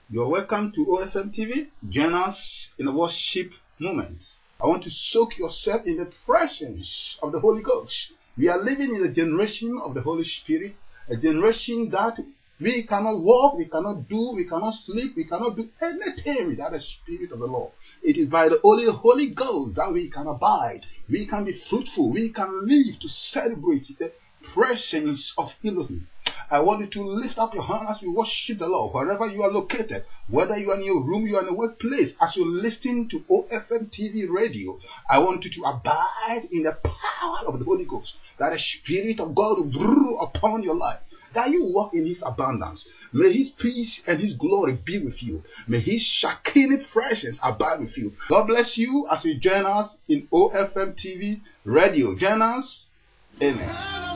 You're welcome to OFM TV. Join us in a worship moment. I want to soak yourself in the presence of the Holy Ghost. We are living in a generation of the Holy Spirit, a generation that we cannot walk, we cannot do, we cannot sleep, we cannot do anything without the Spirit of the Lord. It is by the Holy Ghost that we can abide, we can be fruitful, we can live to celebrate the presence of Elohim. I want you to lift up your hand as you worship the Lord, wherever you are located, whether you are in your room, you are in a workplace, as you listen to OFM TV radio. I want you to abide in the power of the Holy Ghost, that the Spirit of God will brew upon your life, that you walk in His abundance. May His peace and His glory be with you. May His Shekinah presence abide with you. God bless you as you join us in OFM TV radio. Join us. Amen.